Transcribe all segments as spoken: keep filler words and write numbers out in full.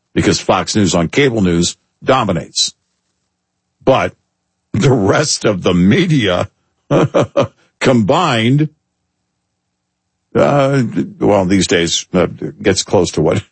because Fox News on cable news dominates. But the rest of the media combined, uh, well, these days uh, gets close to what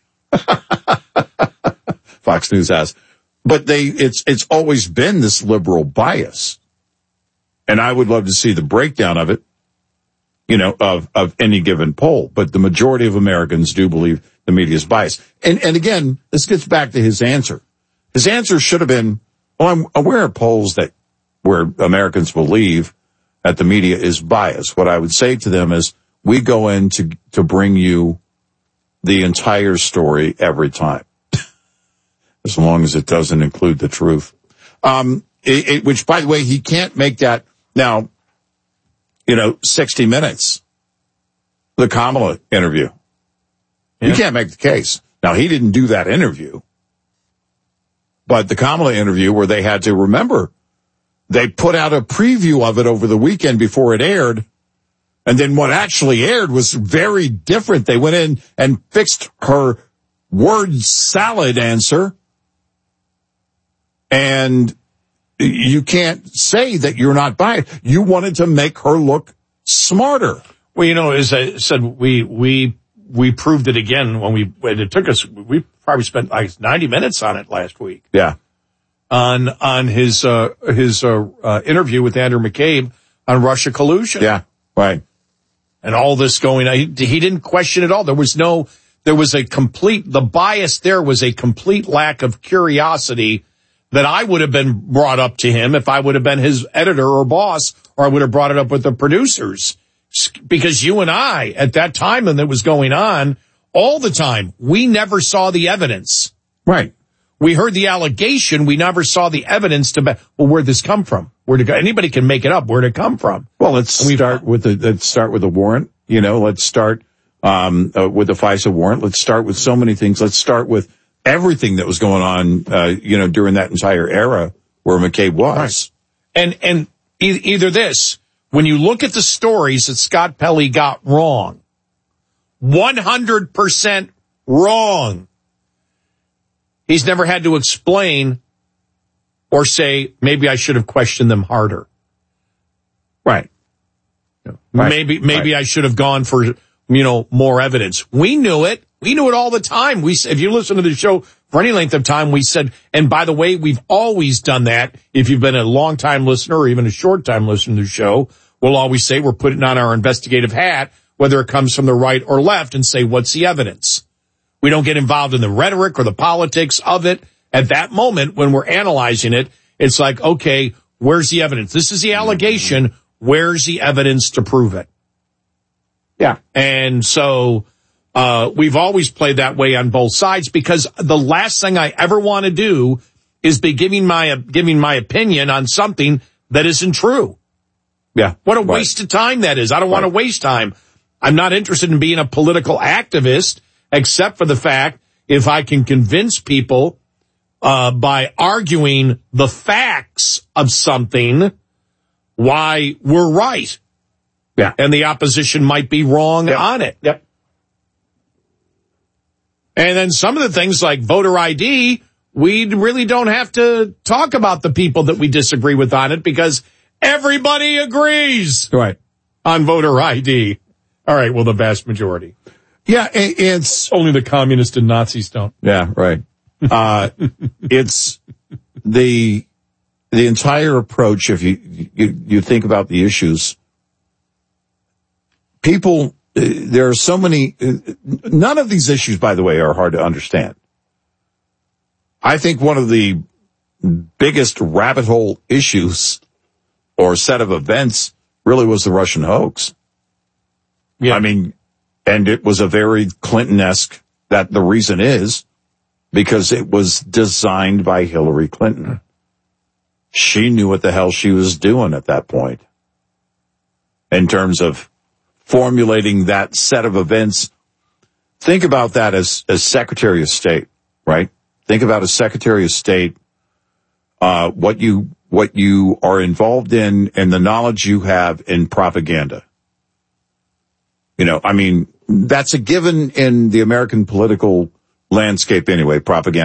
Fox News has. But they, it's, it's always been this liberal bias. And I would love to see the breakdown of it, you know, of, of any given poll. But the majority of Americans do believe the media is biased. And, and again, this gets back to his answer. His answer should have been, well, I'm aware of polls that where Americans believe that the media is biased. What I would say to them is, we go in to, to bring you the entire story every time. As long as it doesn't include the truth. Um, it, it, which, by the way, he can't make that. Now, you know, sixty minutes, the Kamala interview. Yeah. You can't make the case. Now, he didn't do that interview. But the Kamala interview where they had to, remember, they put out a preview of it over the weekend before it aired. And then what actually aired was very different. They went in and fixed her word salad answer. And you can't say that you're not biased. You wanted to make her look smarter. Well, you know, as I said, we we we proved it again when we when it took us. We probably spent like ninety minutes on it last week. Yeah, on on his uh, his uh, uh, interview with Andrew McCabe on Russia collusion. Yeah, right. And all this going on, he, he didn't question at all. There was no, there was a complete. The bias there was a complete lack of curiosity. That I would have been brought up to him if I would have been his editor or boss, or I would have brought it up with the producers. Because you and I, at that time when it was going on, all the time, we never saw the evidence. Right. We heard the allegation, we never saw the evidence to, be, well, where'd this come from? Where'd it go? Anybody can make it up. Where'd it come from? Well, let's start with the, let's start with the warrant. You know, let's start, um, uh, with the FISA warrant. Let's start with so many things. Let's start with everything that was going on, uh, you know, during that entire era where McCabe was. Right. And, and e- either this, when you look at the stories that Scott Pelley got wrong, one hundred percent wrong, he's never had to explain or say, maybe I should have questioned them harder. Right. right. Maybe, maybe right. I should have gone for, you know, more evidence. We knew it. We knew it all the time. We, if you listen to the show for any length of time, we said, and by the way, we've always done that. If you've been a long time listener or even a short time listener to the show, we'll always say we're putting on our investigative hat, whether it comes from the right or left, and say, what's the evidence? We don't get involved in the rhetoric or the politics of it. At that moment, when we're analyzing it, it's like, okay, where's the evidence? This is the allegation. Where's the evidence to prove it? Yeah. And so, uh, we've always played that way on both sides, because the last thing I ever want to do is be giving my, giving my opinion on something that isn't true. Yeah. What a right. waste of time that is. I don't right. want to waste time. I'm not interested in being a political activist, except for the fact if I can convince people, uh, by arguing the facts of something, why we're right. Yeah. And the opposition might be wrong yep. on it. Yep. And then some of the things like voter I D, we really don't have to talk about the people that we disagree with on it, because everybody agrees right. on voter I D. All right, well, the vast majority. Yeah, it's... Only the communists and Nazis don't. Yeah, right. Uh, it's the the entire approach, if you, you, you think about the issues, people... There are so many, none of these issues, by the way, are hard to understand. I think one of the biggest rabbit hole issues or set of events really was the Russian hoax. Yeah. I mean, and it was a very Clinton-esque, that the reason is because it was designed by Hillary Clinton. She knew what the hell she was doing at that point in terms of formulating that set of events. Think about that as, as Secretary of State, right? Think about as Secretary of State, uh, what you, what you are involved in and the knowledge you have in propaganda. You know, I mean, that's a given in the American political landscape anyway, propaganda.